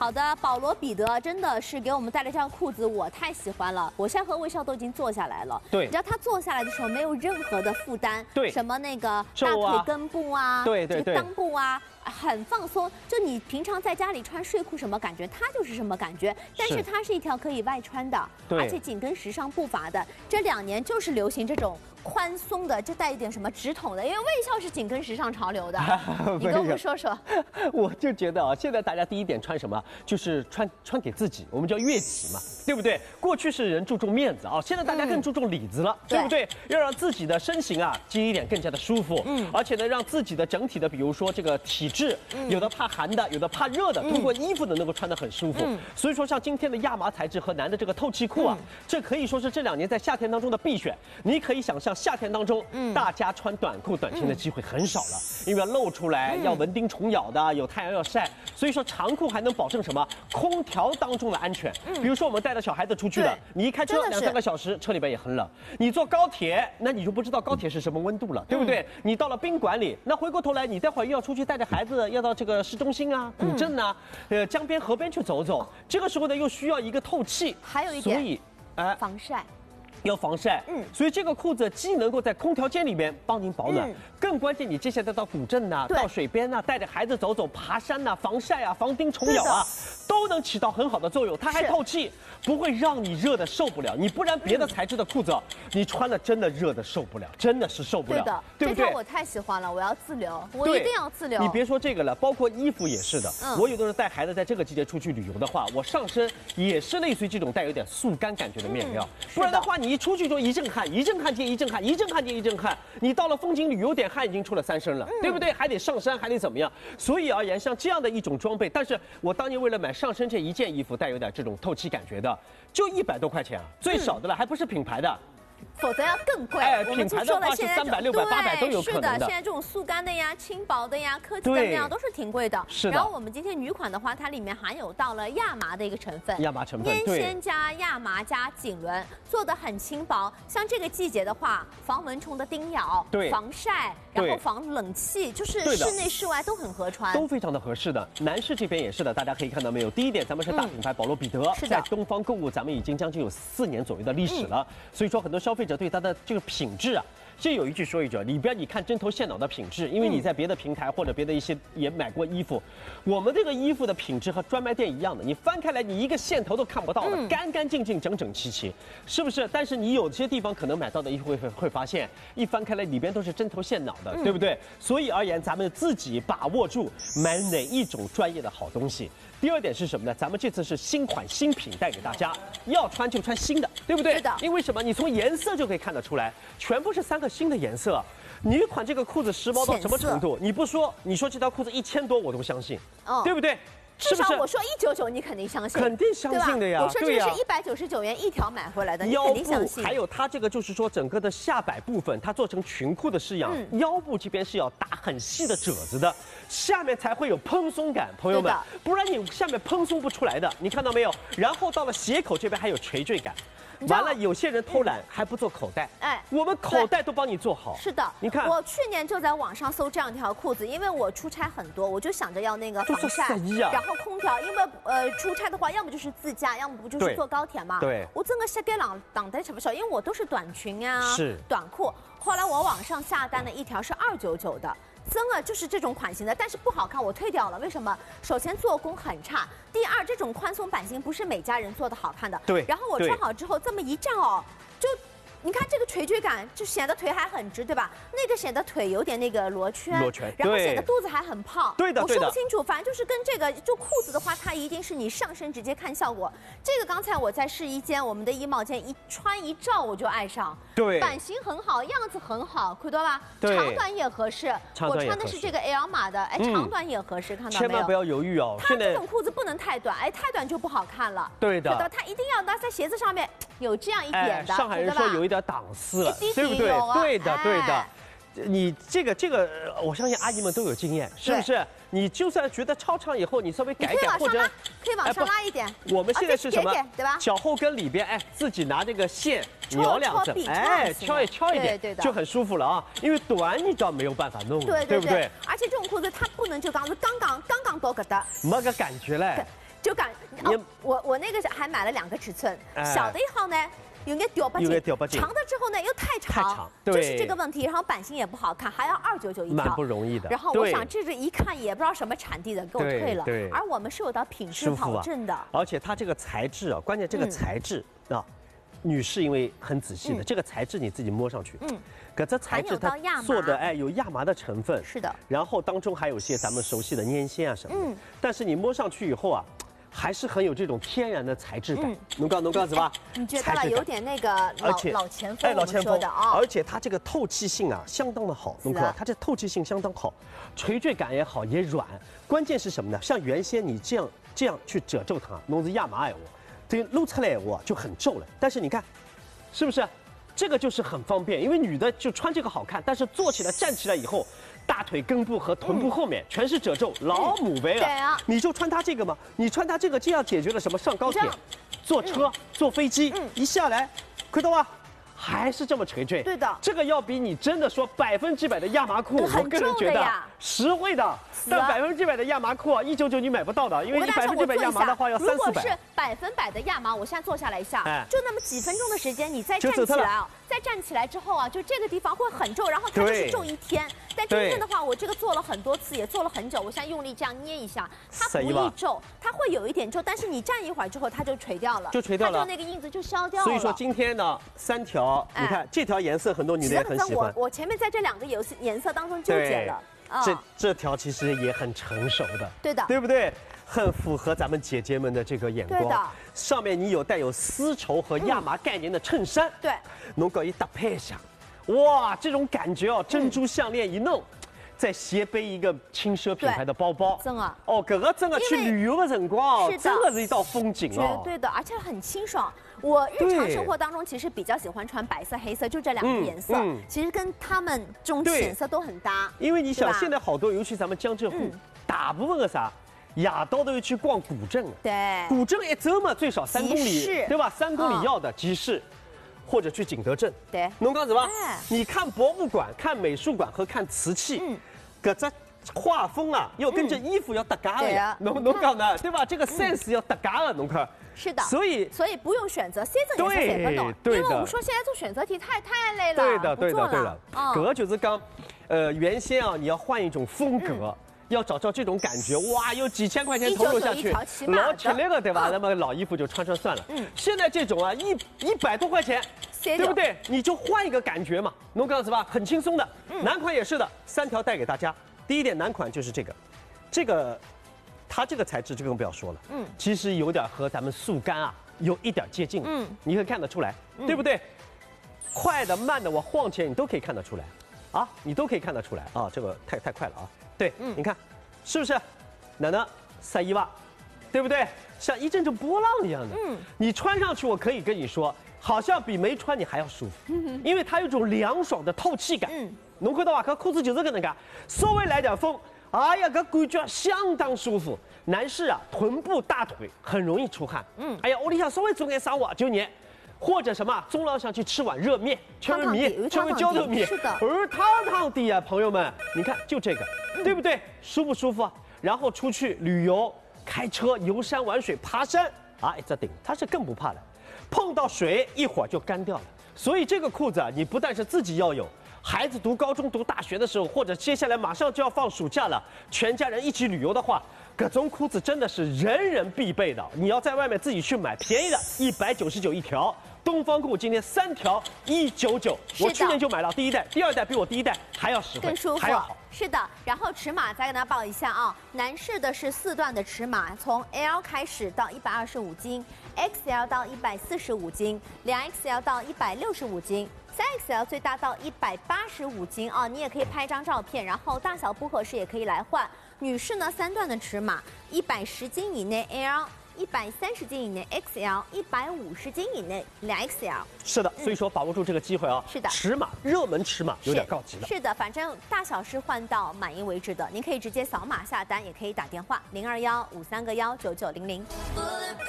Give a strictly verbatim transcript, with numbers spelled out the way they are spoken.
好的，保罗彼得真的是给我们带来这条裤子，我太喜欢了。我现在和魏少都已经坐下来了， 对， 你知道他坐下来的时候没有任何的负担， 对， 什么那个大腿根部啊， 对对对， 裆部啊。 很放松，就你平常在家里穿睡裤什么感觉，它就是什么感觉。但是它是一条可以外穿的，而且紧跟时尚步伐的。这两年就是流行这种宽松的，就带一点什么直筒的，因为卫校是紧跟时尚潮流的。你跟我们说说。 我就觉得啊，现在大家第一点穿什么，就是穿穿给自己，我们叫悦己嘛，对不对？过去是人注重面子啊，现在大家更注重里子了，嗯、对不对？要让自己的身形啊，经一点更加的舒服，嗯，而且呢，让自己的整体的，比如说这个体。 嗯、有的怕寒的，有的怕热的，通过衣服呢能够穿得很舒服。嗯、所以说，像今天的亚麻材质和男的这个透气裤啊，嗯、这可以说是这两年在夏天当中的必选。你可以想象，夏天当中，嗯、大家穿短裤、短裙的机会很少了，嗯、因为要露出来，嗯、要蚊叮虫咬的，有太阳要晒。所以说，长裤还能保证什么？空调当中的安全。嗯、比如说，我们带着小孩子出去的，你一开车两三个小时，车里边也很冷。你坐高铁，那你就不知道高铁是什么温度了，对不对？嗯、你到了宾馆里，那回过头来，你待会儿又要出去带着孩子。 要到这个市中心啊、古镇啊、呃江边、河边去走走，这个时候呢又需要一个透气， 还有一点， 所以，哎， 防晒。 要防晒，嗯，所以这个裤子既能够在空调间里面帮您保暖，嗯、更关键你接下来到古镇呐、啊、到水边呐、啊，带着孩子走走、爬山呐、啊，防晒啊、防叮虫咬啊，都能起到很好的作用。它还透气，不会让你热的受不了。你不然别的材质的裤子，嗯、你穿了真的热的受不了，真的是受不了。 对的， 对不对？ 这条我太喜欢了，我要自留，我一定要自留。 你别说这个了，包括衣服也是的。嗯、我有的时候带孩子在这个季节出去旅游的话，我上身也是类似于这种带有点速干感觉的面料，嗯、不然的话你一出去就一阵汗。 一阵汗接一阵汗，一阵汗接一阵汗，你到了风景旅游点，汗已经出了三升了，嗯、对不对？还得上山，还得怎么样？所以而言，像这样的一种装备，但是我当年为了买上身这一件衣服，带有点这种透气感觉的，就一百多块钱啊，最少的了，嗯、还不是品牌的。 否则要更贵。 哎，品牌的话是三百、六百、八百都有可能的。 是的，现在这种速干的呀、轻薄的呀、科技的那样都是挺贵的。 是的。 然后我们今天女款的话，它里面含有到了亚麻的一个成分， 亚麻成分， 烟纤加亚麻加锦纶，做的很轻薄。像这个季节的话，防蚊虫的叮咬， 对， 防晒，然后防冷气，就是室内室外都很合穿， 都非常的合适的。男士这边也是的，大家可以看到没有？第一点，咱们是大品牌保罗彼得， 是的， 在东方购物，咱们已经将近有四年左右的历史了。所以说，很多消费者对它的这个 品质啊，这有一句说一句，里边你看针头线脑的品质，因为你在别的平台或者别的一些也买过衣服，我们这个衣服的品质和专卖店一样的，你翻开来你一个线头都看不到的，嗯、干干净净、整整齐齐，是不是？但是你有些地方可能买到的衣服会会发现，一翻开来里边都是针头线脑的，嗯、对不对？所以而言，咱们自己把握住买哪一种专业的好东西。 第二点是什么呢？咱们这次是新款新品带给大家，要穿就穿新的，对不对？ 是的。 因为什么？你从颜色就可以看得出来，全部是三个新的颜色。女款这个裤子时髦到什么程度？你不说，你说这条裤子一千多，我都相信，哦、对不对？ 至少我说一九九，你肯定相信， 肯定相信的呀。 我说这是一百九十九元一条买回来的，你肯定相信。 还有它这个就是说整个的下摆部分，它做成裙裤的式样，嗯、腰部这边是要打很细的褶子的，下面才会有蓬松感，朋友们，不然你下面蓬松不出来的。你看到没有？然后到了鞋口这边还有垂坠感。 完了，有些人偷懒还不做口袋，哎，我们口袋都帮你做好。 是的， 你看， 我去年就在网上搜这样一条裤子，因为我出差很多，我就想着要那个防晒，然后空调，因为呃出差的话，要么就是自驾，要么不就是坐高铁嘛。 对， 我整个膝盖朗挡得吃不消，因为我都是短裙啊， 是短裤。后来我网上下单的一条是二九九的。 真的就是这种款型的，但是不好看，我退掉了。为什么？首先做工很差，第二这种宽松版型不是每家人做的好看的。 对。 然后我穿好之后这么一站哦，就你看这个垂坠感，就显得腿还很直，对吧？那个显得腿有点那个罗圈， 罗圈， 然后显得肚子还很胖。 对的， 我说不清楚，反正就是跟这个就裤子的话，它一定是你上身直接看效果。这个刚才我在试衣间，我们的衣帽间一穿一照我就爱上。 对， 版型很好，样子很好，看到吧？ 对， 长短也合适。我穿的是这个 L 码的，哎，长短也合适，看到没有？ 千万不要犹豫哦。 它这种裤子不能太短，哎，太短就不好看了。 对的， 它一定要搭在鞋子上面有这样一点的， 上海人说有一点档次了，对不对？对的，对的。 你这个这个，我相信阿姨们都有经验，是不是？你就算觉得超长以后，你稍微改一改，或者可以往上拉一点。 我们现在是什么？ 对吧？ 脚后跟里边，哎，自己拿这个线扭两针，哎，敲一敲一点， 对的， 就很舒服了啊。因为短你知道没有办法弄，对对不对？ 而且这种裤子它不能就刚刚刚刚刚多个的， 没个感觉嘞。 就感哦，我我那个是还买了两个尺寸，小的一号呢。有点掉不进，长的之后呢又太长， 太长， 就是这个问题。然后版型也不好看，还要二九九一条， 蛮不容易的。 然后我想这个一看也不知道什么产地的，给我退了。 对， 而我们是有到品质保证的， 而且它这个材质啊，关键这个材质啊，女士因为很仔细的，这个材质你自己摸上去，嗯，可这材质它做的哎有亚麻的成分， 是的。 然后当中还有些咱们熟悉的粘性啊什么的，嗯，但是你摸上去以后啊。还是很有这种天然的材质感，能告能告是吧？ 你觉得有点那个老老前锋，哎， 老前锋的啊， 而且它这个透气性啊相当的好，能告它这透气性相当好，垂坠感也好也软，关键是什么呢？像原先你这样这样去褶皱它，弄是亚麻哎我，这露出来我就很皱了，但是你看，是不是？这个就是很方便，因为女的就穿这个好看，但是坐起来站起来以后。大腿根部和臀部后面全是褶皱，老母呗啊！你就穿它这个嘛，你穿它这个，这样解决了什么？上高铁、坐车、坐飞机，一下来，看到吧？还是这么垂坠。 对的， 这个要比你真的说百分之百的亚麻裤，我个人觉得实惠的。但百分之百的亚麻裤啊，一九九你买不到的，因为你百分之百亚麻的话要三四百。 如果是百分百的亚麻，我现在坐下来一下，就那么几分钟的时间，你再站起来啊，再站起来之后啊，就这个地方会很皱，然后它就是皱一天。但今天的话，我这个做了很多次，也做了很久，我现在用力这样捏一下，它不易皱，它会有一点皱，但是你站一会儿之后，它就垂掉了， 就垂掉了， 它就那个印子就消掉了。 所以说今天呢，三条，你看这条颜色很多女的也很喜欢。 我我前面在这两个颜色颜色当中纠结了。 这这条其实也很成熟的， 对的， 对不对？很符合咱们姐姐们的这个眼光。 对的， 上面你有带有丝绸和亚麻概念的衬衫， 对， 能够一搭配一下，哇，这种感觉哦，珍珠项链一弄。再斜背一个轻奢品牌的包包， 真啊！ 哦，这个真的去旅游的辰光，真的是一道风景哦， 绝对的，而且很清爽。我日常生活当中其实比较喜欢穿白色、黑色，就这两个颜色，其实跟他们这种浅色都很搭。 因为你想，现在好多，尤其咱们江浙沪，大部分的啥，夜到都要去逛古镇了。 对， 古镇一走嘛，最少三公里，对吧？三公里要的集市。或者去景德镇， 对， 侬讲什么？你看博物馆、看美术馆和看瓷器，嗯，搿只画风啊，要跟着衣服要搭嘎的呀。侬侬讲呢，对吧？这个 sense 要搭嘎的，侬看。 是的， 所以所以不用选择，三种颜色谁不懂？因为我们说现在做选择题太太累了， 对的，对的，对的。搿就是讲，呃，原先啊，你要换一种风格。要找到这种感觉，哇，有几千块钱投入下去，老吃力个对吧？那么老衣服就穿穿算了。嗯，现在这种啊，一一百多块钱，对不对？你就换一个感觉嘛，侬讲是吧？很轻松的。男款也是的，三条带给大家。第一点，男款就是这个，这个，它这个材质就更不要说了。嗯，其实有点和咱们速干啊有一点接近。嗯，你可以看得出来，对不对？快的、慢的，我晃起来你都可以看得出来，啊，你都可以看得出来啊。这个太太快了啊。对，嗯，你看，是不是？奶奶塞衣袜，对不对？像一阵阵波浪一样的。嗯，你穿上去，我可以跟你说，好像比没穿你还要舒服，嗯、因为它有种凉爽的透气感。嗯，侬看到吧？搿裤子就是搿能介，稍微来点风，哎呀，搿感觉相当舒服。男士啊，臀部、大腿很容易出汗。嗯，哎呀，屋里向稍微做点啥活就热。或者什么中浪上去吃碗热面，吃碗米，吃碗浇头米， 是的， 而烫烫的呀，朋友们，你看就这个，嗯、对不对？舒不舒服啊？然后出去旅游、开车、游山玩水、爬山啊，一只顶，它是更不怕的，碰到水一会儿就干掉了。所以这个裤子啊，你不但是自己要有，孩子读高中、读大学的时候，或者接下来马上就要放暑假了，全家人一起旅游的话。各种裤子真的是人人必备的，你要在外面自己去买便宜的，一百九十九一条。东方裤今天三条一九九，我去年就买了第一代，第二代比我第一代还要实惠， 更舒服， 还要好。 是的，然后尺码再跟大家报一下啊，男士的是四段的尺码，从 L 开始到一百二十五斤 ，X L 到一百四十五斤，两 X L 到一百六十五斤。三 X L 最大到一百八十五斤啊，你也可以拍张照片，然后大小不合适也可以来换。女士呢，三段的尺码，一百十斤以内 L， 一百三十斤以内 X L， 一百五十斤以内两 X L。 是的，所以说把握住这个机会啊。 是的， 尺码热门尺码有点告急了。 是的，反正大小是换到满意为止的，您可以直接扫码下单，也可以打电话零二幺五三个幺九九零零。